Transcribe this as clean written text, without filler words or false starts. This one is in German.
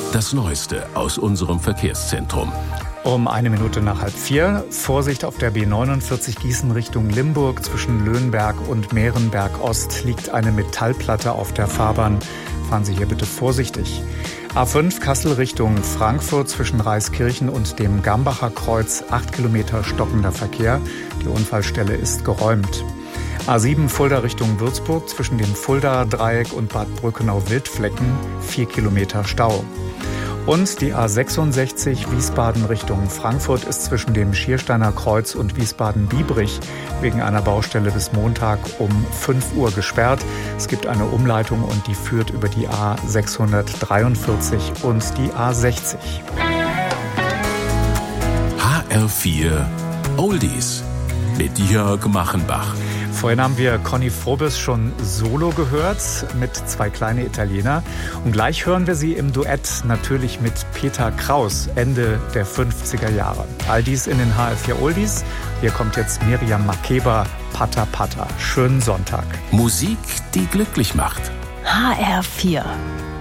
Das Neueste aus unserem Verkehrszentrum. Um 3:01. Vorsicht auf der B49 Gießen Richtung Limburg. Zwischen Löhnberg und Mehrenberg Ost liegt eine Metallplatte auf der Fahrbahn. Fahren Sie hier bitte vorsichtig. A5 Kassel Richtung Frankfurt zwischen Reiskirchen und dem Gambacher Kreuz 8 Kilometer stockender Verkehr. Die Unfallstelle ist geräumt. A7 Fulda Richtung Würzburg zwischen dem Fulda-Dreieck und Bad Brückenau-Wildflecken 4 Kilometer Stau. Und die A66 Wiesbaden Richtung Frankfurt ist zwischen dem Schiersteiner Kreuz und Wiesbaden-Biebrich wegen einer Baustelle bis Montag um 5 Uhr gesperrt. Es gibt eine Umleitung und die führt über die A643 und die A60. HR4 Oldies mit Jörg Machenbach. Vorhin haben wir Conny Frobes schon solo gehört mit Zwei kleine Italiener. Und gleich hören wir sie im Duett natürlich mit Peter Kraus, Ende der 50er Jahre. All dies in den HR4 Oldies. Hier kommt jetzt Miriam Makeba, Pata Pata. Schönen Sonntag. Musik, die glücklich macht. HR4